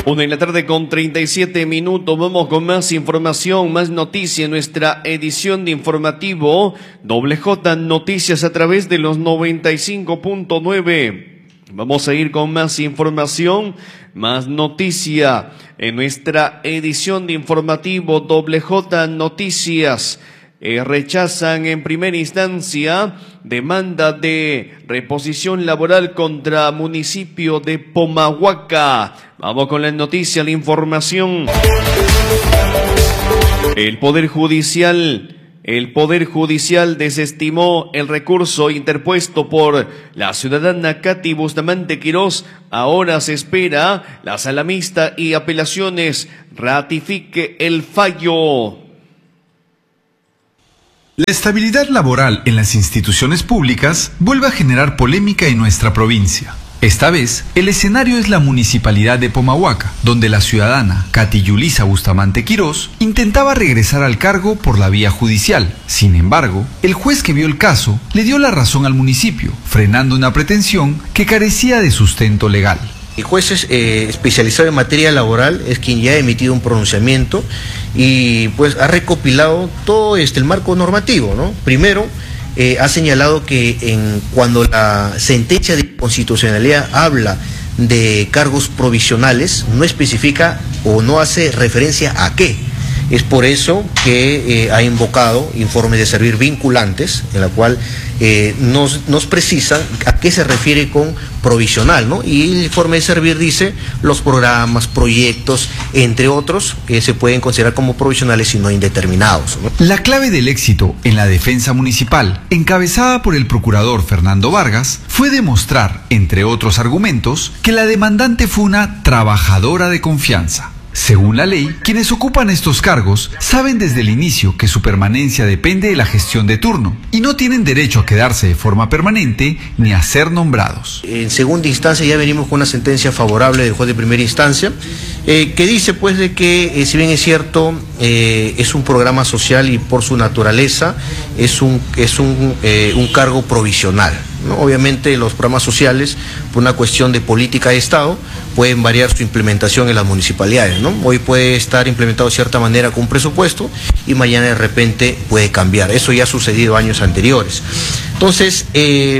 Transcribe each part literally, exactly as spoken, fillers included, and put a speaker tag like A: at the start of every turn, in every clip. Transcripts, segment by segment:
A: Una de la tarde con treinta y siete minutos. Vamos con más información, más noticias en nuestra edición de informativo Doble J Noticias a través de los noventa y cinco punto nueve. Vamos a ir con más información, más noticia en nuestra edición de informativo Doble J Noticias. Eh, rechazan en primera instancia demanda de reposición laboral contra municipio de Pomahuaca. Vamos con la noticia, la información. El Poder Judicial, el Poder Judicial desestimó el recurso interpuesto por la ciudadana Katy Bustamante Quirós. Ahora se espera la sala mixta y apelaciones ratifique el fallo.
B: La estabilidad laboral en las instituciones públicas vuelve a generar polémica en nuestra provincia. Esta vez, el escenario es la municipalidad de Pomahuaca, donde la ciudadana Katy Yulisa Bustamante Quirós intentaba regresar al cargo por la vía judicial. Sin embargo, el juez que vio el caso le dio la razón al municipio, frenando una pretensión que carecía de sustento legal.
C: El juez eh, especializado en materia laboral es quien ya ha emitido un pronunciamiento y pues ha recopilado todo este, el marco normativo, ¿no? Primero, eh, ha señalado que en, cuando la sentencia de constitucionalidad habla de cargos provisionales, no especifica o no hace referencia a qué. Es por eso que eh, ha invocado informes de servir vinculantes, en la cual eh, nos, nos precisa a qué se refiere con provisional, ¿no? Y el informe de servir dice los programas, proyectos, entre otros, que se pueden considerar como provisionales y no indeterminados, ¿no?
B: La clave del éxito en la defensa municipal, encabezada por el procurador Fernando Vargas, fue demostrar, entre otros argumentos, que la demandante fue una trabajadora de confianza. Según la ley, quienes ocupan estos cargos saben desde el inicio que su permanencia depende de la gestión de turno y no tienen derecho a quedarse de forma permanente ni a ser nombrados.
C: En segunda instancia ya venimos con una sentencia favorable del juez de primera instancia eh, que dice pues de que eh, si bien es cierto eh, es un programa social y por su naturaleza es un, es un, eh, un cargo provisional, ¿no? Obviamente los programas sociales, por una cuestión de política de Estado, pueden variar su implementación en las municipalidades, ¿no? Hoy puede estar implementado de cierta manera con un presupuesto y mañana de repente puede cambiar. Eso ya ha sucedido años anteriores. Entonces, eh,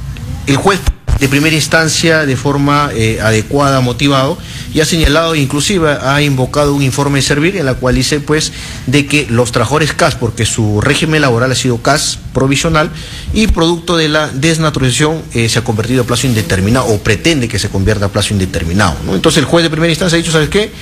C: el juez de primera instancia, de forma eh, adecuada, motivado, y ha señalado, inclusive ha invocado un informe de servir en la cual dice pues de que los trabajadores C A S, porque su régimen laboral ha sido C A S provisional y producto de la desnaturalización eh, se ha convertido a plazo indeterminado o pretende que se convierta a plazo indeterminado, ¿no? Entonces el juez de primera instancia ha dicho, ¿sabes qué?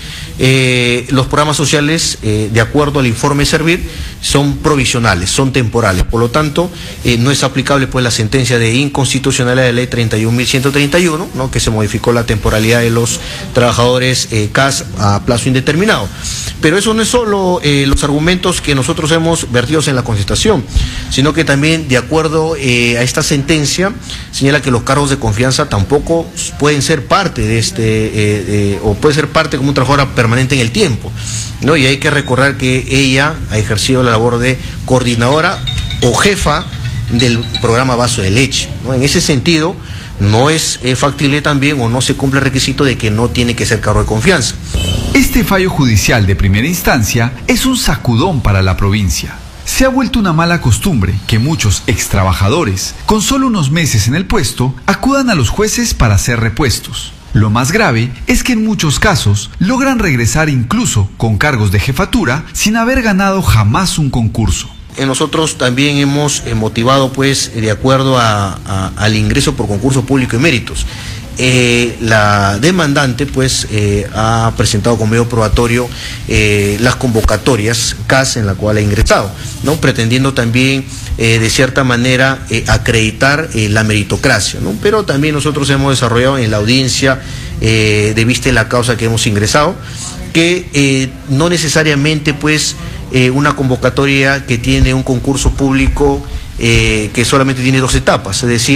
C: Eh, los programas sociales, eh, de acuerdo al informe de servir, son provisionales, son temporales, por lo tanto eh, no es aplicable pues la sentencia de inconstitucionalidad de ley treinta y un mil ciento treinta y uno, ¿no? Que se modificó la temporalidad de los trabajadores eh, C A S a plazo indeterminado. Pero eso no es solo eh, los argumentos que nosotros hemos vertido en la Constitución, sino que también de acuerdo eh, a esta sentencia señala que los cargos de confianza tampoco pueden ser parte de este eh, eh, o puede ser parte como un trabajador permanente en el tiempo, ¿no? Y hay que recordar que ella ha ejercido la labor de coordinadora o jefa del programa Vaso de Leche, ¿no? En ese sentido no es eh, factible también o no se cumple el requisito de que no tiene que ser cargo de confianza.
B: Este fallo judicial de primera instancia es un sacudón para la provincia. Se ha vuelto una mala costumbre que muchos extrabajadores, con solo unos meses en el puesto, acudan a los jueces para ser repuestos. Lo más grave es que en muchos casos logran regresar incluso con cargos de jefatura sin haber ganado jamás un concurso.
C: Nosotros también hemos motivado pues de acuerdo a, a, al ingreso por concurso público y méritos. Eh, la demandante pues eh, ha presentado como medio probatorio eh, las convocatorias C A S en la cual ha ingresado, ¿no? Pretendiendo también eh, de cierta manera eh, acreditar eh, la meritocracia, ¿no? Pero también nosotros hemos desarrollado en la audiencia eh, de vista de la causa que hemos ingresado que eh, no necesariamente pues eh, una convocatoria que tiene un concurso público eh, que solamente tiene dos etapas, es decir,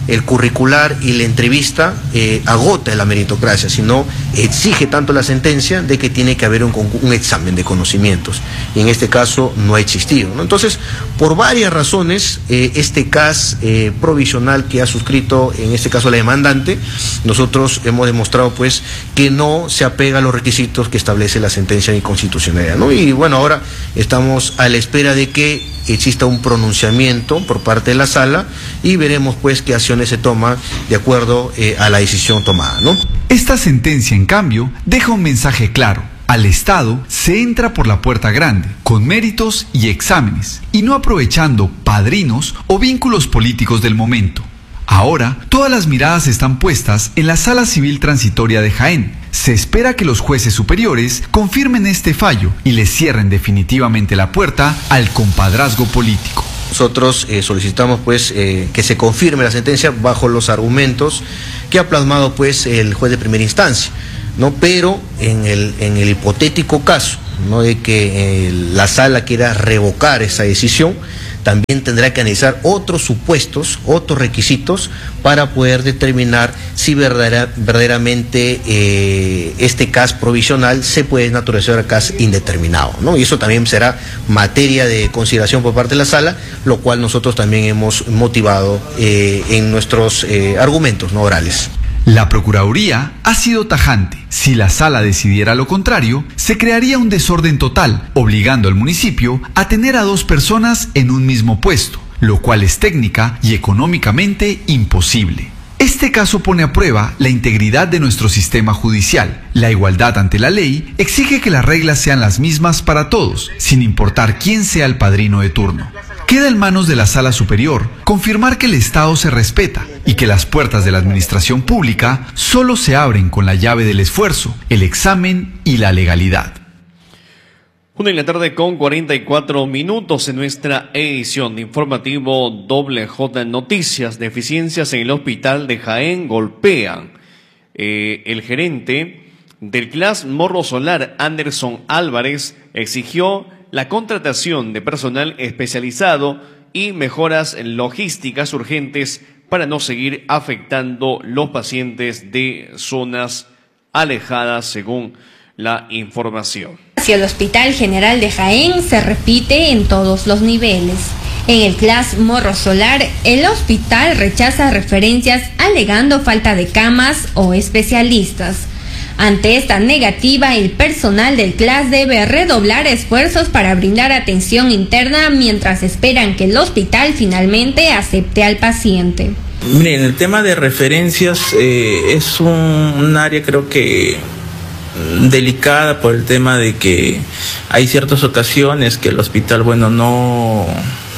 C: el curricular y la entrevista eh, agota la meritocracia, sino exige tanto la sentencia de que tiene que haber un, un examen de conocimientos, y en este caso no ha existido, ¿no? Entonces, por varias razones, eh, este C A S eh, provisional que ha suscrito, en este caso la demandante, nosotros hemos demostrado pues que no se apega a los requisitos que establece la sentencia de inconstitucionalidad, ¿no? Y bueno, ahora estamos a la espera de que exista un pronunciamiento por parte de la sala y veremos pues qué acciones se toman de acuerdo eh, a la decisión tomada, ¿no?
B: Esta sentencia, en cambio, deja un mensaje claro. Al Estado se entra por la puerta grande, con méritos y exámenes, y no aprovechando padrinos o vínculos políticos del momento. Ahora, todas las miradas están puestas en la Sala Civil Transitoria de Jaén. Se espera que los jueces superiores confirmen este fallo y le cierren definitivamente la puerta al compadrazgo político.
C: Nosotros eh, solicitamos pues eh, que se confirme la sentencia bajo los argumentos que ha plasmado pues el juez de primera instancia, ¿no? Pero en el, en el hipotético caso, ¿no?, de que eh, la sala quiera revocar esa decisión, también tendrá que analizar otros supuestos, otros requisitos para poder determinar si verdadera, verdaderamente eh, este C A S provisional se puede naturalizar a C A S indeterminado, ¿no? Y eso también será materia de consideración por parte de la sala, lo cual nosotros también hemos motivado eh, en nuestros eh, argumentos, ¿no?, orales.
B: La Procuraduría ha sido tajante. Si la sala decidiera lo contrario, se crearía un desorden total, obligando al municipio a tener a dos personas en un mismo puesto, lo cual es técnica y económicamente imposible. Este caso pone a prueba la integridad de nuestro sistema judicial. La igualdad ante la ley exige que las reglas sean las mismas para todos, sin importar quién sea el padrino de turno. Queda en manos de la Sala Superior confirmar que el Estado se respeta y que las puertas de la administración pública solo se abren con la llave del esfuerzo, el examen y la legalidad.
A: Una en la tarde con cuarenta y cuatro minutos en nuestra edición de informativo Doble J Noticias. Deficiencias en el hospital de Jaén golpean. Eh, el gerente del C L A S Morro Solar, Anderson Álvarez, exigió la contratación de personal especializado y mejoras logísticas urgentes para no seguir afectando los pacientes de zonas alejadas, según la información.
D: Hacia el Hospital General de Jaén se repite en todos los niveles. En el C L A S Morro Solar, el hospital rechaza referencias alegando falta de camas o especialistas. Ante esta negativa, el personal del C L A S debe redoblar esfuerzos para brindar atención interna mientras esperan que el hospital finalmente acepte al paciente.
E: Miren, el tema de referencias eh, es un, un área, creo que delicada, por el tema de que hay ciertas ocasiones que el hospital, bueno, no,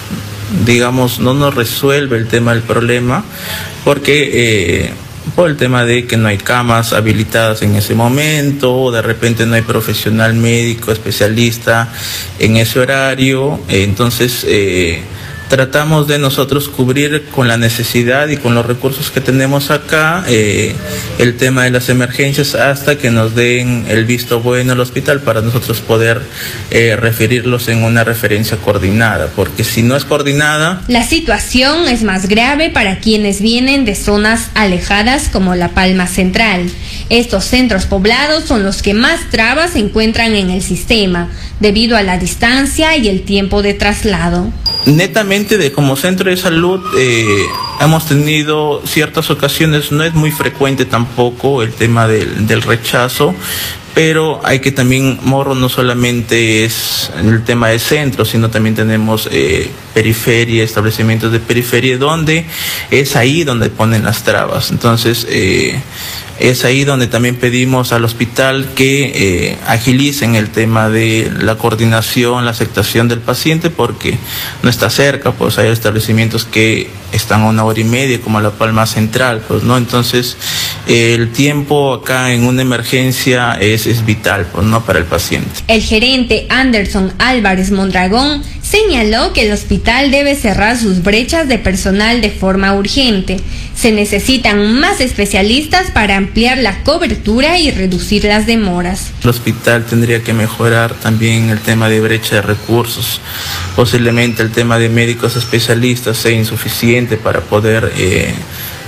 E: digamos, no nos resuelve el tema del problema, porque eh, por el tema de que no hay camas habilitadas en ese momento, o de repente no hay profesional médico especialista en ese horario. Eh, entonces eh, tratamos de nosotros cubrir con la necesidad y con los recursos que tenemos acá eh, el tema de las emergencias hasta que nos den el visto bueno al hospital para nosotros poder eh, referirlos en una referencia coordinada, porque si no es coordinada...
D: La situación es más grave para quienes vienen de zonas alejadas como La Palma Central. Estos centros poblados son los que más trabas encuentran en el sistema, debido a la distancia y el tiempo de traslado.
E: Netamente, de como centro de salud eh, hemos tenido ciertas ocasiones, no es muy frecuente tampoco el tema del, del rechazo, pero hay que también, Morro no solamente es el tema de centro, sino también tenemos eh, periferia, establecimientos de periferia, donde es ahí donde ponen las trabas. Entonces, eh, es ahí donde también pedimos al hospital que eh, agilicen el tema de la coordinación, la aceptación del paciente, porque no está cerca, pues hay establecimientos que están a una hora y media, como La Palma Central, pues, ¿no? Entonces, eh, el tiempo acá en una emergencia es, es vital, pues, ¿no?, para el paciente.
D: El gerente Anderson Álvarez Mondragón señaló que el hospital debe cerrar sus brechas de personal de forma urgente. Se necesitan más especialistas para ampliar la cobertura y reducir las demoras.
E: El hospital tendría que mejorar también el tema de brecha de recursos. Posiblemente el tema de médicos especialistas sea insuficiente para poder eh,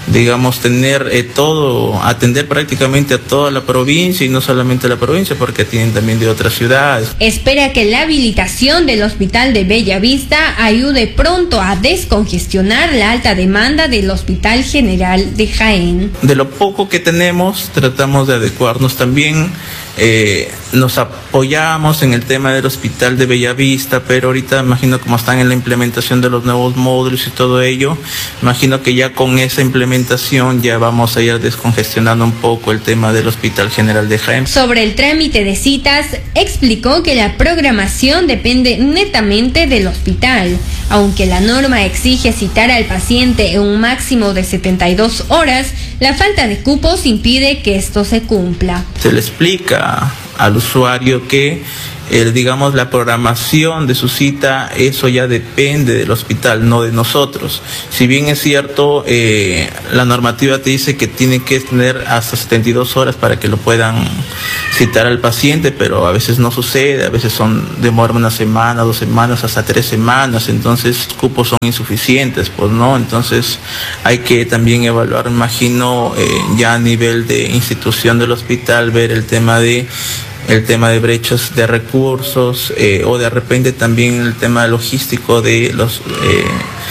E: digamos, tener eh, todo, atender prácticamente a toda la provincia y no solamente a la provincia, porque tienen también de otras ciudades.
D: Espera que la habilitación del Hospital de Bellavista ayude pronto a descongestionar la alta demanda del Hospital General de Jaén.
E: De lo poco que tenemos, tratamos de adecuarnos también. Eh, nos apoyamos en el tema del Hospital de Bellavista, pero ahorita imagino como están en la implementación de los nuevos módulos y todo ello, imagino que ya con esa implementación ya vamos a ir descongestionando un poco el tema del Hospital General de Jaén.
D: Sobre el trámite de citas, explicó que la programación depende netamente del hospital, aunque la norma exige citar al paciente en un máximo de setenta y dos horas, la falta de cupos impide que esto se cumpla.
E: Se le explica al usuario que eh, digamos la programación de su cita, eso ya depende del hospital, no de nosotros. Si bien es cierto, eh, la normativa te dice que tiene que tener hasta setenta y dos horas para que lo puedan citar al paciente, pero a veces no sucede, a veces son demora una semana, dos semanas, hasta tres semanas, entonces los cupos son insuficientes, pues no, entonces hay que también evaluar, imagino, eh, ya a nivel de institución del hospital, ver el tema de el tema de brechas de recursos eh, o de repente también el tema logístico de los eh,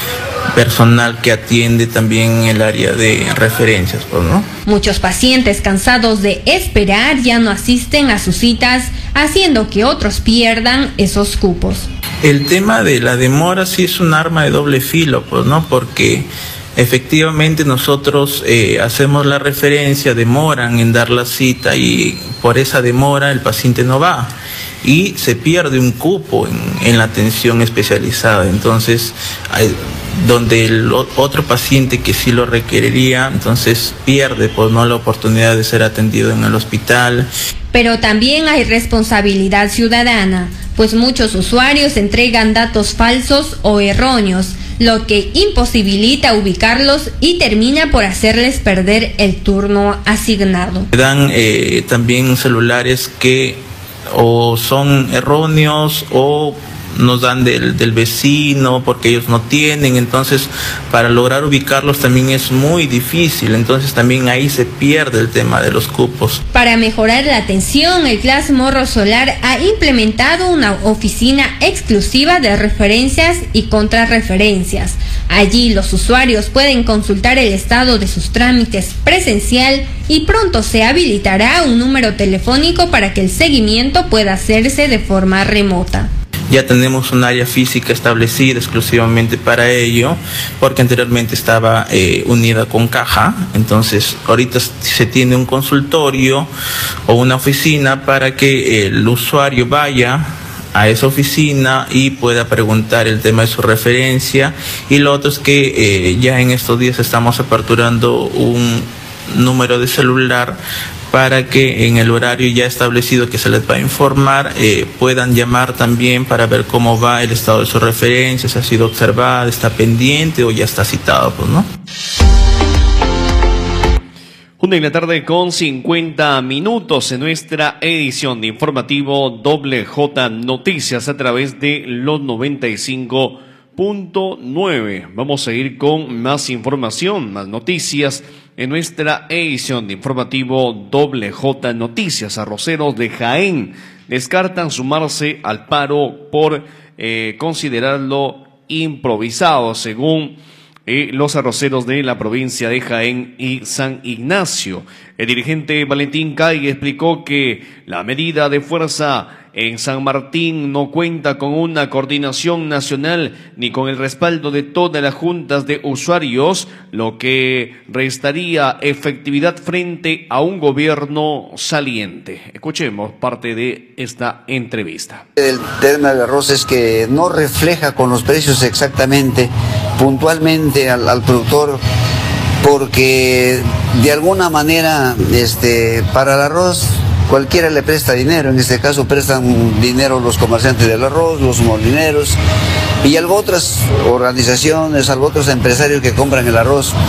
E: personal que atiende también el área de referencias, pues, ¿no?
D: Muchos pacientes cansados de esperar ya no asisten a sus citas, haciendo que otros pierdan esos cupos.
E: El tema de la demora sí es un arma de doble filo, pues, ¿no? Porque efectivamente nosotros eh, hacemos la referencia, demoran en dar la cita y por esa demora el paciente no va y se pierde un cupo en, en la atención especializada. Entonces, hay, donde el otro paciente que sí lo requeriría, entonces pierde pues no la oportunidad de ser atendido en el hospital.
D: Pero también hay responsabilidad ciudadana, pues muchos usuarios entregan datos falsos o erróneos, lo que imposibilita ubicarlos y termina por hacerles perder el turno asignado.
E: Dan eh, también celulares que o son erróneos o nos dan del, del vecino porque ellos no tienen, entonces para lograr ubicarlos también es muy difícil, entonces también ahí se pierde el tema de los cupos.
D: Para mejorar la atención, el C L A S Morro Solar ha implementado una oficina exclusiva de referencias y contrarreferencias. Allí los usuarios pueden consultar el estado de sus trámites presencial y pronto se habilitará un número telefónico para que el seguimiento pueda hacerse de forma remota.
E: Ya tenemos un área física establecida exclusivamente para ello, porque anteriormente estaba eh, unida con caja, entonces ahorita se tiene un consultorio o una oficina para que el usuario vaya a esa oficina y pueda preguntar el tema de su referencia. Y lo otro es que eh, ya en estos días estamos aperturando un número de celular para que en el horario ya establecido que se les va a informar, eh, puedan llamar también para ver cómo va el estado de sus referencias, ha sido observada, está pendiente o ya está citado, pues, ¿no?
A: Una en la tarde con cincuenta minutos en nuestra edición de informativo Doble J Noticias a través de los noventa y cinco punto nueve. Vamos a ir con más información, más noticias en nuestra edición de informativo Doble J Noticias. Arroceros de Jaén descartan sumarse al paro por eh, considerarlo improvisado, según eh, los arroceros de la provincia de Jaén y San Ignacio. El dirigente Valentín Cay explicó que la medida de fuerza en San Martín no cuenta con una coordinación nacional ni con el respaldo de todas las juntas de usuarios, lo que restaría efectividad frente a un gobierno saliente. Escuchemos parte de esta entrevista.
F: El tema del arroz es que no refleja con los precios exactamente, puntualmente al, al productor, porque de alguna manera este, para el arroz cualquiera le presta dinero. En este caso prestan dinero los comerciantes del arroz, los molineros y algo otras organizaciones, algo otros empresarios que compran el arroz.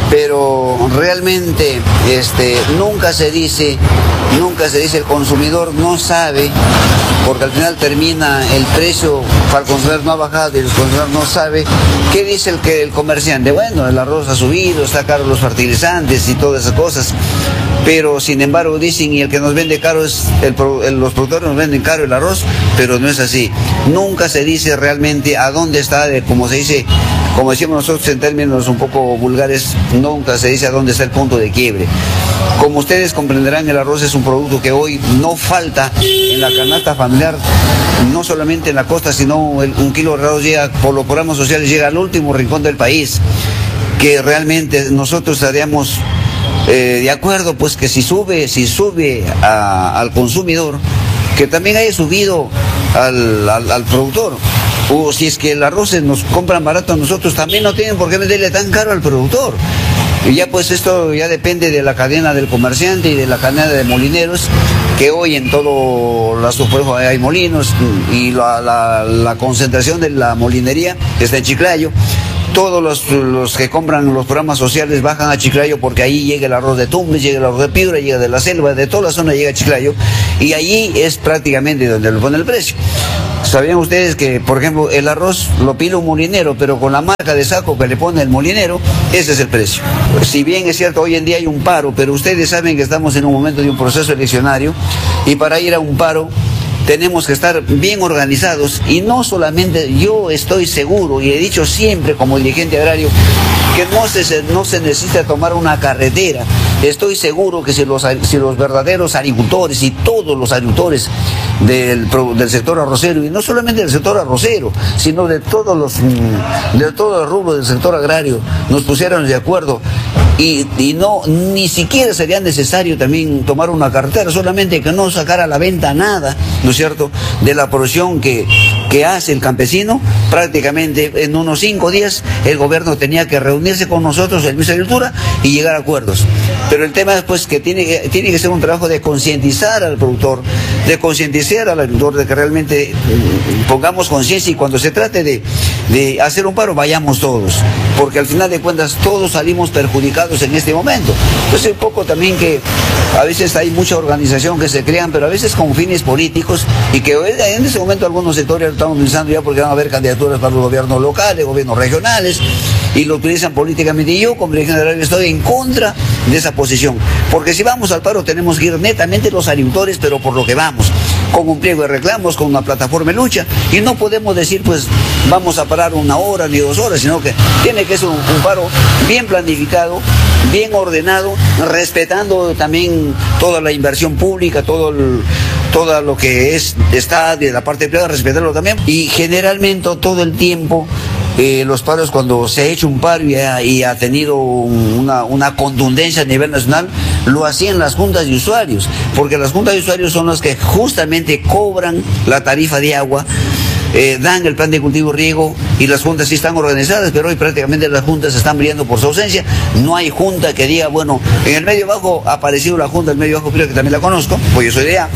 F: pero realmente este, nunca se dice, nunca se dice, el consumidor no sabe, porque al final termina el precio, para el consumidor no ha bajado y el consumidor no sabe qué dice el, que, el comerciante. Bueno, el arroz ha subido, está caro los fertilizantes y todas esas cosas, pero sin embargo dicen, y el que nos vende caro es, el, el, los productores nos venden caro el arroz, pero no es así. Nunca se dice realmente a dónde está, de, como se dice, como decimos nosotros en términos un poco vulgares, nunca se dice a dónde está el punto de quiebre. Como ustedes comprenderán, el arroz es un producto que hoy no falta en la canasta familiar, no solamente en la costa, sino el, un kilo de arroz llega, por los programas sociales, llega al último rincón del país, que realmente nosotros estaríamos eh, de acuerdo, pues que si sube, si sube a, al consumidor, que también haya subido al, al, al productor. O si es que el arroz nos compran barato a nosotros, también no tienen por qué venderle tan caro al productor. Y ya pues esto ya depende de la cadena del comerciante y de la cadena de molineros, que hoy en todo las hay molinos, y la, la, la concentración de la molinería está en Chiclayo. Todos los, los que compran los programas sociales bajan a Chiclayo, porque ahí llega el arroz de Tumbes, llega el arroz de Piura, llega de la selva, de toda la zona llega a Chiclayo, y allí es prácticamente donde le pone el precio. ¿Sabían ustedes que, por ejemplo, el arroz lo pide un molinero, pero con la marca de saco que le pone el molinero, ese es el precio? Si bien es cierto, hoy en día hay un paro, pero ustedes saben que estamos en un momento de un proceso eleccionario, y para ir a un paro tenemos que estar bien organizados, y no solamente, yo estoy seguro, y he dicho siempre como dirigente agrario, que no se, no se necesita tomar una carretera. Estoy seguro que si los, si los verdaderos agricultores y todos los agricultores del, del sector arrocero, y no solamente del sector arrocero, sino de todos los, de todos los rubros del sector agrario, nos pusiéramos de acuerdo, y, y no, ni siquiera sería necesario también tomar una carretera, solamente que no sacara a la venta nada, ¿no es cierto?, de la producción que, que hace el campesino. Prácticamente en unos cinco días el gobierno tenía que reunirse con nosotros, el ministro de Agricultura, y llegar a acuerdos. Pero el tema es pues que tiene, que tiene que ser un trabajo de concientizar al productor, de concientizar al agricultor, de que realmente pongamos conciencia, y cuando se trate de, de hacer un paro, vayamos todos, porque al final de cuentas todos salimos perjudicados en este momento. Entonces un poco también que a veces hay mucha organización que se crean, pero a veces con fines políticos, y que en este momento algunos sectores lo están utilizando ya, porque van a haber candidaturas para los gobiernos locales, gobiernos regionales, y lo utilizan políticamente. Y yo como dirigente agrario estoy en contra de esa posición, porque si vamos al paro tenemos que ir netamente los agricultores, pero por lo que vamos, con un pliego de reclamos, con una plataforma de lucha, y no podemos decir pues vamos a parar una hora ni dos horas, sino que tiene que ser un, un paro bien planificado, bien ordenado, respetando también toda la inversión pública, todo el, todo lo que es está de la parte privada, respetarlo también. Y generalmente todo el tiempo Eh, los paros, cuando se ha hecho un paro y ha, y ha tenido una, una contundencia a nivel nacional, lo hacían las juntas de usuarios, porque las juntas de usuarios son las que justamente cobran la tarifa de agua, eh, dan el plan de cultivo riego, y las juntas sí están organizadas, pero hoy prácticamente las juntas están brillando por su ausencia. No hay junta que diga, bueno, en el Medio Bajo ha aparecido la junta del Medio Bajo, que también la conozco, pues yo soy de allá,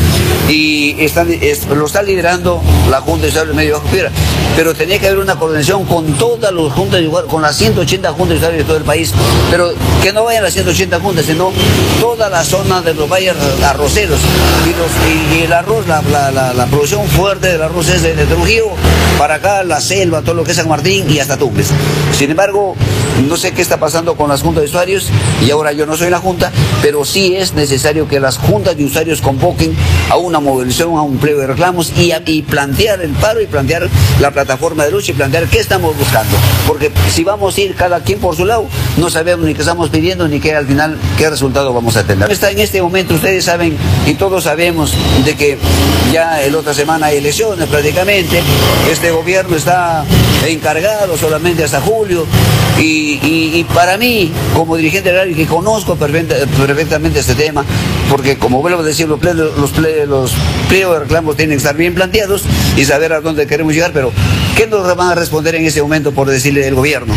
F: y están, es, lo está liderando la junta de usuarios del Medio Bajo Piedra, pero tenía que haber una coordinación con todas las juntas, con las ciento ochenta juntas de usuarios de todo el país, pero que no vayan las ciento ochenta juntas, sino toda la zona de los valles arroceros, y, los, y, y el arroz, la, la, la, la producción fuerte del arroz es de, de Trujillo para acá, la selva, todo lo que es San Martín y hasta Tumbes. Sin embargo, no sé qué está pasando con las juntas de usuarios, y ahora yo no soy la junta, pero sí es necesario que las juntas de usuarios convoquen a una movilización, a un pliego de reclamos, y, a, y plantear el paro, y plantear la plataforma de lucha, y plantear qué estamos buscando, porque si vamos a ir cada quien por su lado, no sabemos ni qué estamos pidiendo, ni qué al final, qué resultado vamos a tener. Está en este momento, ustedes saben, y todos sabemos, de que ya la otra semana hay elecciones prácticamente, este gobierno está encargado solamente hasta julio, y, y, y para mí, como dirigente agrario, que conozco perfecta, perfectamente este tema, porque como vuelvo a decir, los pliegos los ple, los pliegos de reclamos tienen que estar bien planteados y saber a dónde queremos llegar, pero ¿qué nos van a responder en ese momento por decirle el gobierno?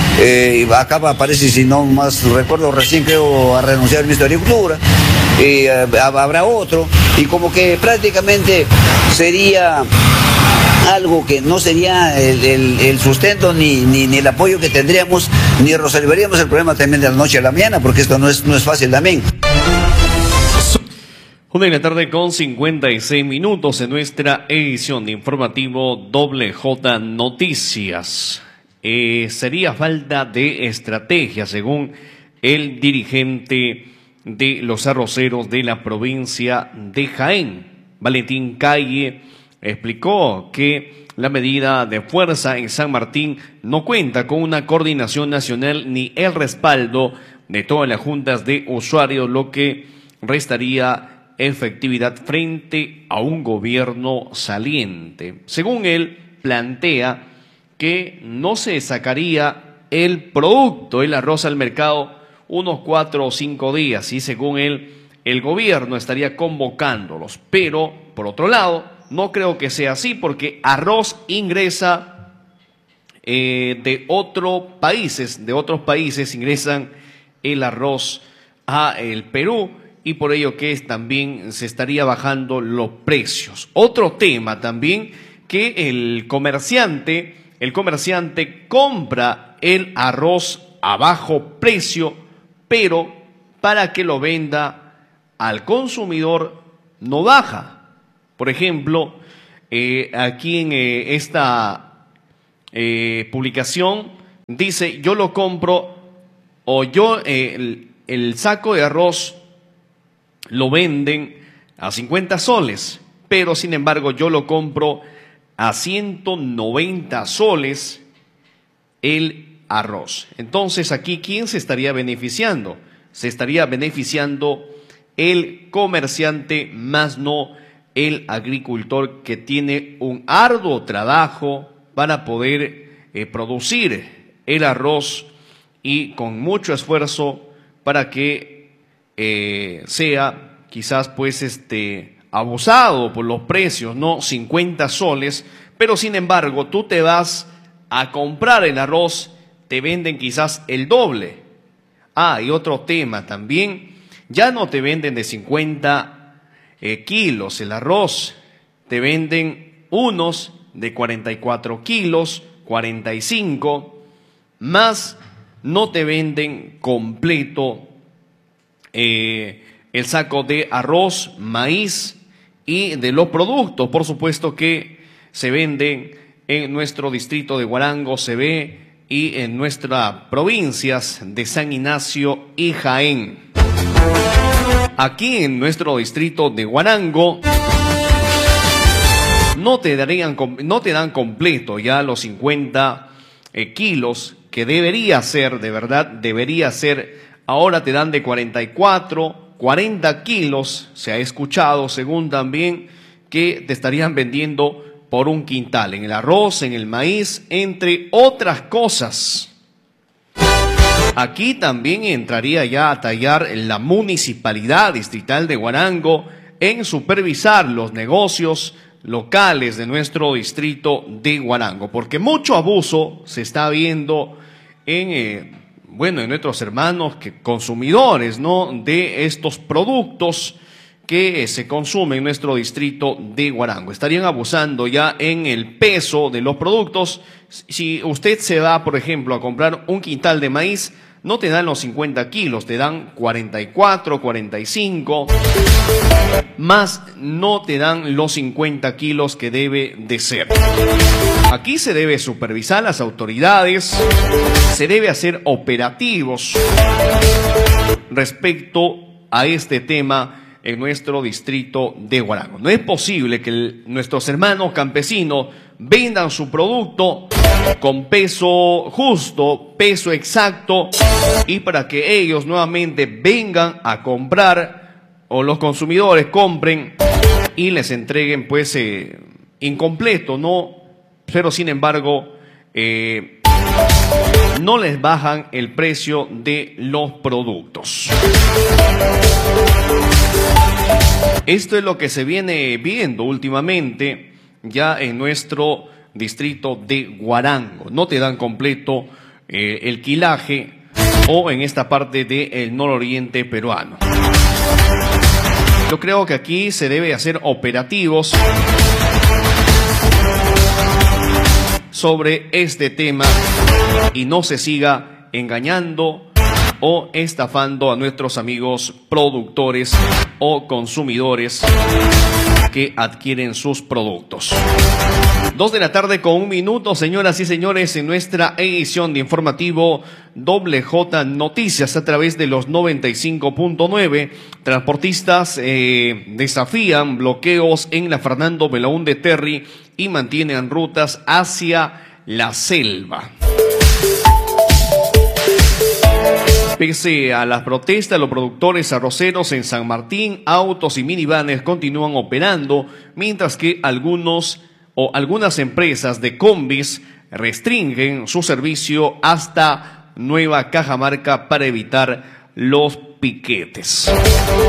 F: Eh, acá aparece, si no más recuerdo, recién creo a renunciar el ministro de Agricultura, eh, habrá otro, y como que prácticamente sería algo que no sería el, el, el sustento ni, ni, ni el apoyo que tendríamos ni resolveríamos el problema también de la noche a la mañana, porque esto no es, no es fácil también.
A: Una de la tarde con cincuenta y seis minutos en nuestra edición de informativo Doble J Noticias. Eh, sería falta de estrategia, según el dirigente de los arroceros de la provincia de Jaén. Valentín Calle explicó que la medida de fuerza en San Martín no cuenta con una coordinación nacional ni el respaldo de todas las juntas de usuarios, lo que restaría efectividad frente a un gobierno saliente. Según él, plantea que no se sacaría el producto, el arroz al mercado, unos cuatro o cinco días, y según él, el gobierno estaría convocándolos. Pero, por otro lado, no creo que sea así, porque arroz ingresa eh, de otros países, de otros países ingresan el arroz a el Perú, y por ello que también se estaría bajando los precios. Otro tema también, que el comerciante, el comerciante compra el arroz a bajo precio, pero para que lo venda al consumidor no baja. Por ejemplo, eh, aquí en eh, esta eh, publicación dice, yo lo compro, o yo eh, el, el saco de arroz lo venden a cincuenta soles, pero sin embargo yo lo compro a ciento noventa soles el arroz. Entonces aquí, ¿quién se estaría beneficiando? Se estaría beneficiando el comerciante, más no el agricultor, que tiene un arduo trabajo para poder eh, producir el arroz, y con mucho esfuerzo para que Eh, sea quizás pues este abusado por los precios, no cincuenta soles, pero sin embargo tú te vas a comprar el arroz, te venden quizás el doble. Ah, y otro tema también, ya no te venden de cincuenta eh, kilos el arroz, te venden unos de cuarenta y cuatro kilos, cuarenta y cinco, más no te venden completo Eh, el saco de arroz, maíz y de los productos, por supuesto, que se venden en nuestro distrito de Huarango, se ve, y en nuestras provincias de San Ignacio y Jaén. Aquí en nuestro distrito de Huarango no te darían, no te dan completo ya los cincuenta eh, kilos que debería ser, de verdad, debería ser. Ahora te dan de cuarenta y cuatro, cuarenta kilos, se ha escuchado, según también, que te estarían vendiendo por un quintal, en el arroz, en el maíz, entre otras cosas. Aquí también entraría ya a tallar la Municipalidad Distrital de Huarango en supervisar los negocios locales de nuestro distrito de Huarango, porque mucho abuso se está viendo en... Eh, bueno, en nuestros hermanos que consumidores, ¿no?, de estos productos que eh, se consumen en nuestro distrito de Huarango. Estarían abusando ya en el peso de los productos. Si usted se va, por ejemplo, a comprar un quintal de maíz, no te dan los cincuenta kilos, te dan cuarenta y cuatro, cuarenta y cinco, más no te dan los cincuenta kilos que debe de ser. Aquí se debe supervisar las autoridades, se debe hacer operativos respecto a este tema en nuestro distrito de Huarango. No es posible que el, nuestros hermanos campesinos vendan su producto con peso justo, peso exacto, y para que ellos nuevamente vengan a comprar, o los consumidores compren y les entreguen pues eh, incompleto, ¿no? Pero sin embargo eh, no les bajan el precio de los productos. Esto es lo que se viene viendo últimamente ya en nuestro distrito de Huarango. No te dan completo eh, el quilaje, o en esta parte del nororiente peruano. Yo creo que aquí se debe hacer operativos sobre este tema y no se siga engañando o estafando a nuestros amigos productores o consumidores que adquieren sus productos. Dos de la tarde con un minuto, señoras y señores, en nuestra edición de informativo Doble J Noticias a través de los noventa y cinco punto nueve. Transportistas eh, desafían bloqueos en la Fernando Belaúnde Terry y mantienen rutas hacia la selva. Pese a las protestas, los productores arroceros en San Martín, autos y minivanes continúan operando, mientras que algunos o algunas empresas de combis restringen su servicio hasta nueva Cajamarca para evitar los piquetes.